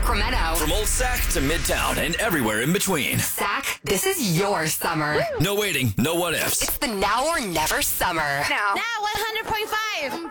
Sacramento. From Old Sac to Midtown and everywhere in between. Sac, this is your summer. No waiting, no what ifs. It's the now or never summer. Now 100.5.